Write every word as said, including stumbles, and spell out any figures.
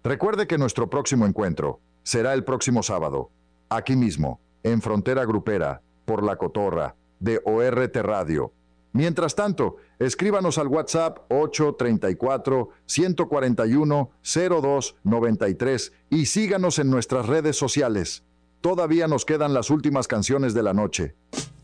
Recuerde que nuestro próximo encuentro será el próximo sábado, aquí mismo, en Frontera Grupera, por La Cotorra, de O R T Radio. Mientras tanto, escríbanos al WhatsApp ocho tres cuatro, uno cuatro uno, cero dos nueve tres y síganos en nuestras redes sociales. Todavía nos quedan las últimas canciones de la noche.